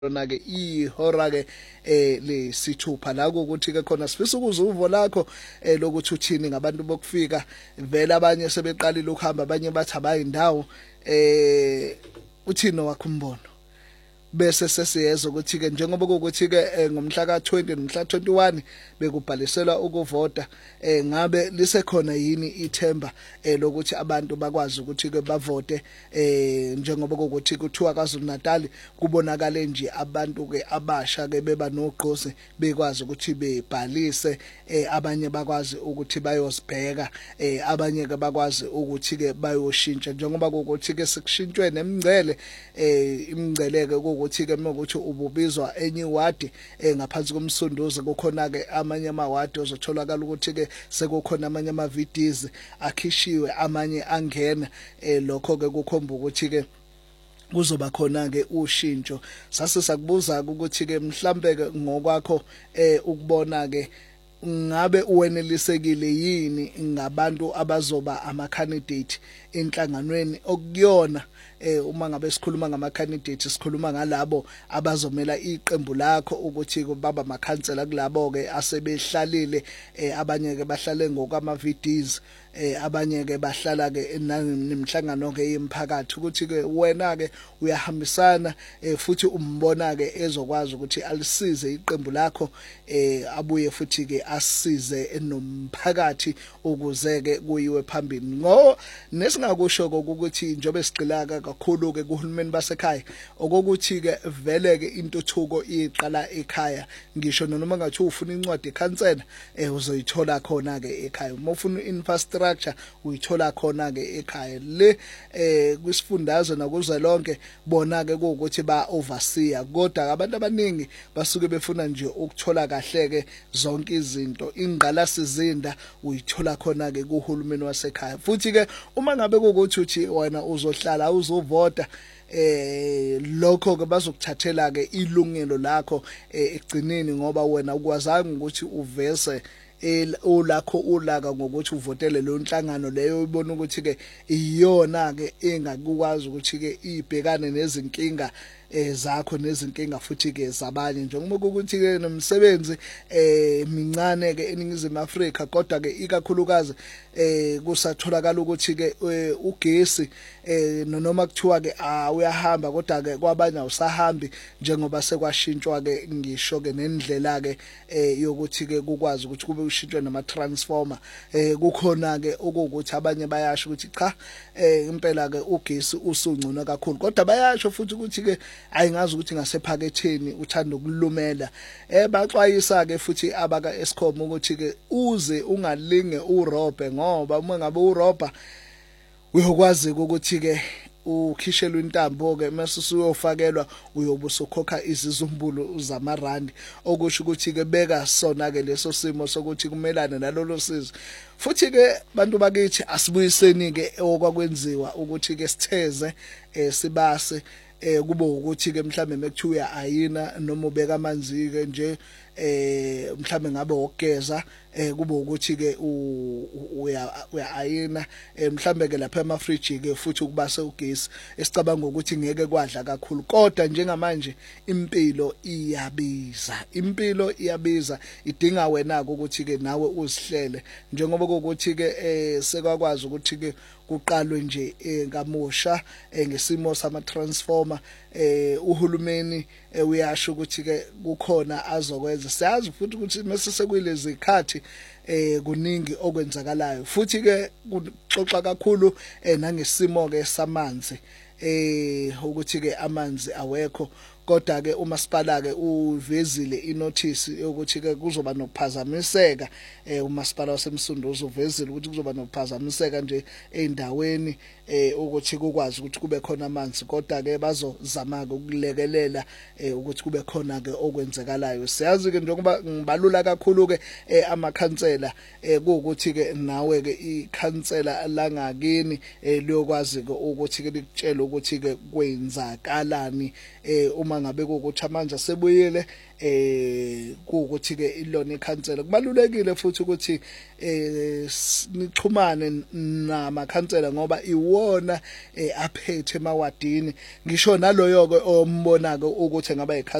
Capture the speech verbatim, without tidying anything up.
lona ke ihora ke eh lesithupha la ukuthi ke khona sifisa ukuzuvo lakho eh lokuthi uthini ngabantu bokufika vele abanye sebeqalile ukuhamba abanye bathi abayindawo eh uthini wakho umbono bese sesiyeza ukuthi ke njengoba ukuthi ke ngomhla ka twenty nomhla twenty-one bekubhaliselwa ukuvota eh ngabe lisekhona yini ithemba eh lokuthi abantu bakwazi ukuthi ke bavote eh njengoba ukuthi kuthiwa KwaZulu Natal kubonakale nje abantu ke abasha ke beba nogqozi bekwazi ukuthi bebhalise eh abanye bakwazi ukuthi bayosibheka eh abanye ke bakwazi ukuthi ke bayoshintsha njengoba ukuthi ke sekushintshwe nemingcele eh imingceleke ukuthi ke ukuthi ububizwa enye wadi engaphansi komsunduzi kukhona ke amanye amawadi ozotholakala ukuthi ke sekukhona amanye ama videos akhishiwe amanye angena eh lokho ke kukhomba ukuthi ke kuzoba khona ke ushintsho sase sakubuza ukuthi ke mhlambe ke ngokwakho eh ukubona ke ngabe uwenelisekile yini ngabantu abazoba ama candidate enhlanganweni okuyona eh uma ngabe sikhuluma ngama candidate sikhuluma ngalabo abazomela iqembu lakho ukuthi baba amakhansela kulabo ke asebehlalile eh abanye ke bahlale ngokwama videos eh abanye ke bahlala ke nemhlangano ke yemphakathi ukuthi ke wena ke uyahambisana eh futhi umbona ke ezokwazi ukuthi alisize iqembu lakho eh abuye futhi ke asize nomphakathi ukuze ke kuyiwe phambili ngo nesingakusho ukuthi njobe sigxilaka kakhulu ke kuhulumeni basekhaya okokuthi ke vele ke intuthuko iqala ekhaya ngisho noma ngathi ufuna incwadi ekhansela eh uzoyithola khona ke ekhaya uma ufuna infrastructure uyithola khona ke ekhaya le eh kwisifundazwe nakuze lonke bona ke ukuthi ba overseer kodwa abantu abaningi basuke befuna nje ukuthola kahle ke zonke izinto ingqala sizinda uyithola khona ke kuhulumeni wasekhaya futhi ke uma ngabe ukuthi uthi wena uzohlala uzovota eh lokho ke bazokuthathela ke ilungelo lakho ekugcineni ngoba wena ukwazanga ukuthi uvese olakho ulaka ngokuthi uvotele lo nhlangano leyo ubona ukuthi ke iyona ke engakwazi ukuthi ke ibhekane nezinkinga eh zakho nezinkinga futhi ke zabanye njengoba ukuthi ke nomsebenzi eh mincane ke eningizimu Afrika kodwa ke ikakhulukazi eh kusatholakala ukuthi ke ugesi eh noma kuthiwa ke uyahamba kodwa ke kwabanye awusahambi njengoba sekwashintshwa ke ngisho ke nendlela ke yokuthi ke kukwazi ukuthi kube ushintshwe nama transformer eh kukhona ke ukuthi abanye bayasho ukuthi cha eh impela ke ugesi usungcono kakhulu kodwa bayasho futhi ukuthi ke ayingazi ukuthi ngasephaketheni uthanda ukulumela eh baxwayisa ke futhi abaka Eskom ukuthi ke uze ungalinge urobhe ngoba uma ngabe urobha uyokwazi ukuthi ke ukhishelwe intambo ke mase uyofakelwa uyobusokhokha izizumbulu zamarandi okusho ukuthi ke beka sona ke leso simo sokuthi kumelane nalolo sizo futhi ke bantu bakithi asibuyiseni ke okwakwenziwa ukuthi ke sitheze sibase eh kube ukuthi ke mhlambe mekuthiwa ayina noma ubeka amanzi ke nje eh mhlambe ngabe ogeza eh kube ukuthi ke uya ayina mhlambe ke lapha ema fridge ke futhi ukubase ugesi esicabanga ukuthi ngeke kwadla kakhulu kodwa njengamanje impilo iyabiza impilo iyabiza idinga wena ukuthi ke nawe uzihlele njengoba ukuthi ke eh sekwakwazi ukuthi ke kuqalwe nje ngamusha ngesimo sama transformer eh uhulumeni uyasho ukuthi ke kukhona azokwenza siyazi futhi ukuthi mase sekuyilezi khathi eh kuningi okwenzakalayo futhi ke kuxoxa kakhulu nangesimo ke samanzi eh ukuthi ke amanzi awekho kodwa ke umasipala ke uvezile inotice yokuthi ke kuzoba nokuphazamiseka eh umasipala wasemsunduzi uvezile ukuthi kuzoba nokuphazamiseka nje endaweni eh ukuthi kukwazi ukuthi kube khona amanzi kodwa ke bazozama ukulekelela eh ukuthi kube khona ke okwenzekalayo siyazi ke njengoba ngibalula kakhulu ke amakhansela eh ukuthi ke nawe ke ikhansela langakini eh liyokwazi ke ukuthi ke likutshela ukuthi ke kwenzakalani eh uma ngabe ukuthi amanje sebuyile eh ukuthi ke ilona ikhansela kubalulekile futhi ukuthi eh nixhumane namakhansela ngoba iwona aphethe emawadini ngisho naloyo ke ombonaka ukuthi ngaba